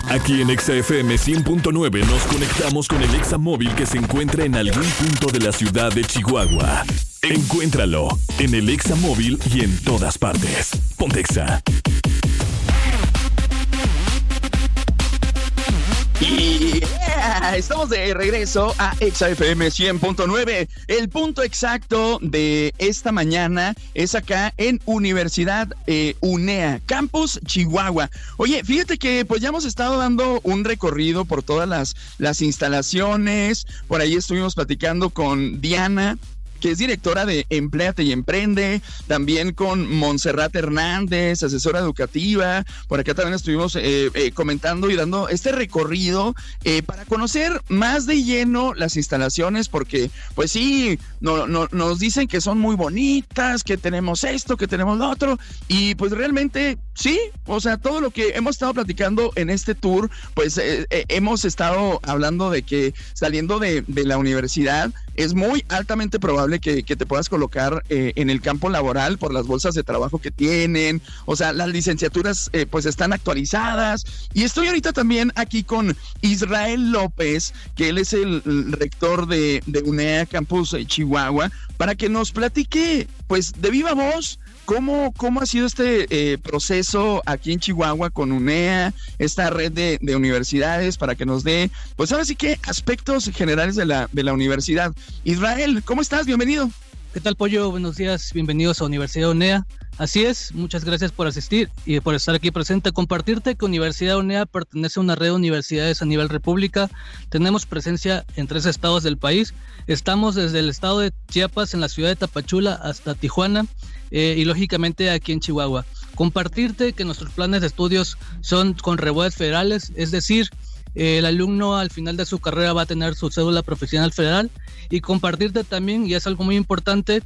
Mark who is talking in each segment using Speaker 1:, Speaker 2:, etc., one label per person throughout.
Speaker 1: Aquí en Exa FM 100.9 nos conectamos con el Exa móvil que se encuentra en algún punto de la ciudad de Chihuahua. Encuéntralo en el Exa móvil y en todas partes. Ponte Exa.
Speaker 2: Y estamos de regreso a Exa FM 100.9. El punto exacto de esta mañana es acá en Universidad UNEA, Campus Chihuahua. Oye, fíjate que pues ya hemos estado dando un recorrido por todas las instalaciones. Por ahí estuvimos platicando con Diana, que es directora de Empléate y Emprende, también con Montserrat Hernández, asesora educativa. Por acá también estuvimos comentando y dando este recorrido para conocer más de lleno las instalaciones, porque pues sí, nos dicen que son muy bonitas, que tenemos esto, que tenemos lo otro, y pues realmente sí, o sea, todo lo que hemos estado platicando en este tour, pues hemos estado hablando de que saliendo de la universidad es muy altamente probable que te puedas colocar en el campo laboral por las bolsas de trabajo que tienen. O sea, las licenciaturas pues están actualizadas. Y estoy ahorita también aquí con Israel López, que él es el rector de UNEA Campus Chihuahua, para que nos platique pues de viva voz ¿Cómo ha sido este proceso aquí en Chihuahua con UNEA, esta red de universidades, para que nos dé, pues ahora sí que aspectos generales de la universidad? Israel, ¿cómo estás? Bienvenido.
Speaker 3: ¿Qué tal, Pollo? Buenos días, bienvenidos a Universidad UNEA. Así es, muchas gracias por asistir y por estar aquí presente. Compartirte que Universidad UNEA pertenece a una red de universidades a nivel república. Tenemos presencia en 3 estados del país. Estamos desde el estado de Chiapas, en la ciudad de Tapachula, hasta Tijuana, y lógicamente aquí en Chihuahua. Compartirte que nuestros planes de estudios son con rebuelas federales, es decir, el alumno al final de su carrera va a tener su cédula profesional federal. Y compartirte también, y es algo muy importante,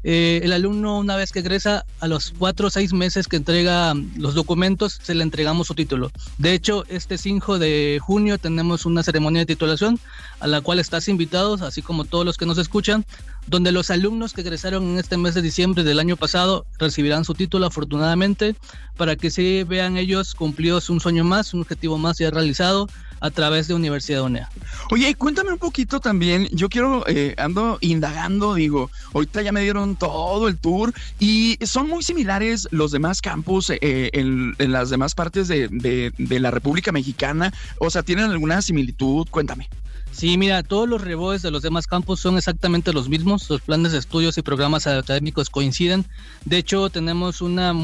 Speaker 3: el alumno, una vez que egresa, a los 4 o 6 meses que entrega los documentos, se le entregamos su título. De hecho, este 5 de junio tenemos una ceremonia de titulación a la cual estás invitados, así como todos los que nos escuchan, donde los alumnos que egresaron en este mes de diciembre del año pasado recibirán su título, afortunadamente, para que sí vean ellos cumplidos un sueño más, un objetivo más ya realizado a través de Universidad UNEA.
Speaker 2: Oye, cuéntame un poquito también, yo quiero, ando indagando, digo, ahorita ya me dieron todo el tour y son muy similares los demás campus en las demás partes de la República Mexicana, o sea, ¿tienen alguna similitud? Cuéntame.
Speaker 3: Sí, mira, todos los reboes de los demás campus son exactamente los mismos, los planes de estudios y programas académicos coinciden. De hecho, tenemos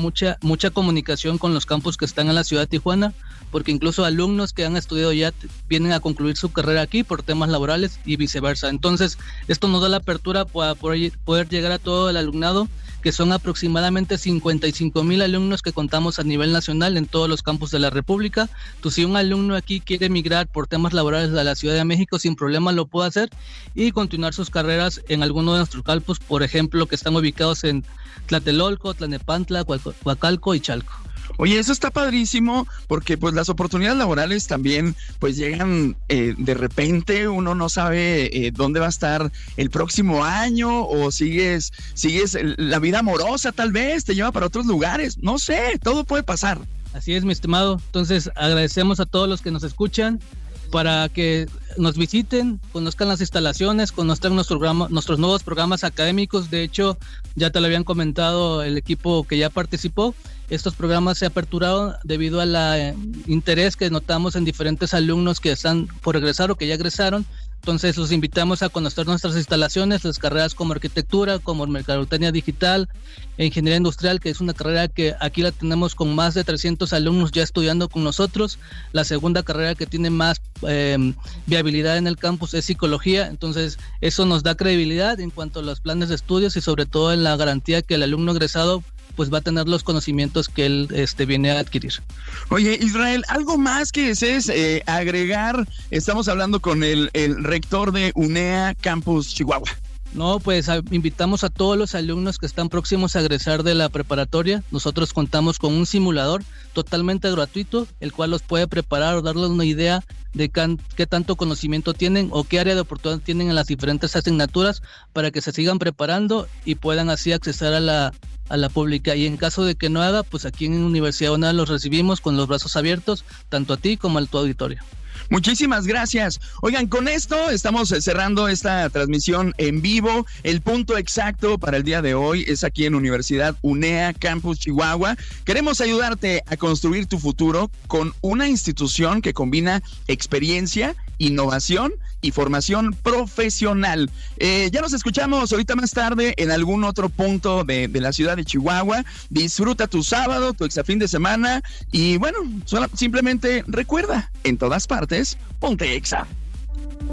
Speaker 3: mucha comunicación con los campus que están en la ciudad de Tijuana, porque incluso alumnos que han estudiado ya vienen a concluir su carrera aquí por temas laborales y viceversa. Entonces, esto nos da la apertura para poder llegar a todo el alumnado, que son aproximadamente 55,000 alumnos que contamos a nivel nacional en todos los campus de la República. Entonces, si un alumno aquí quiere emigrar por temas laborales a la Ciudad de México, sin problema lo puede hacer y continuar sus carreras en alguno de nuestros campus, por ejemplo, que están ubicados en Tlatelolco, Tlanepantla, Coacalco y Chalco.
Speaker 2: Oye, eso está padrísimo, porque pues las oportunidades laborales también pues llegan de repente, uno no sabe dónde va a estar el próximo año, o sigues la vida amorosa, tal vez te lleva para otros lugares, no sé, todo puede pasar.
Speaker 3: Así es, mi estimado. Entonces agradecemos a todos los que nos escuchan, para que nos visiten, conozcan las instalaciones, conozcan nuestros nuevos programas académicos. De hecho, ya te lo habían comentado el equipo que ya participó. Estos programas se aperturaron debido al interés que notamos en diferentes alumnos que están por egresar o que ya egresaron. Entonces los invitamos a conocer nuestras instalaciones, las carreras como arquitectura, como mercadotecnia digital, ingeniería industrial, que es una carrera que aquí la tenemos con más de 300 alumnos ya estudiando con nosotros. La segunda carrera que tiene más viabilidad en el campus es psicología. Entonces eso nos da credibilidad en cuanto a los planes de estudios y sobre todo en la garantía que el alumno egresado pues va a tener los conocimientos que él viene a adquirir.
Speaker 2: Oye, Israel, ¿algo más que desees agregar? Estamos hablando con el rector de UNEA Campus Chihuahua.
Speaker 3: No, pues invitamos a todos los alumnos que están próximos a egresar de la preparatoria. Nosotros contamos con un simulador totalmente gratuito, el cual los puede preparar o darles una idea de qué tanto conocimiento tienen o qué área de oportunidad tienen en las diferentes asignaturas, para que se sigan preparando y puedan así acceder a la a la pública, y en caso de que no haga, pues aquí en Universidad UNEA los recibimos con los brazos abiertos, tanto a ti como a tu auditorio.
Speaker 2: Muchísimas gracias. Oigan, con esto estamos cerrando esta transmisión en vivo. El punto exacto para el día de hoy es aquí en Universidad UNEA, Campus Chihuahua. Queremos ayudarte a construir tu futuro con una institución que combina experiencia, innovación y formación profesional. Ya nos escuchamos ahorita más tarde en algún otro punto de la ciudad de Chihuahua. Disfruta tu sábado, tu exafín de semana y bueno, simplemente recuerda, en todas partes, ponte Exa.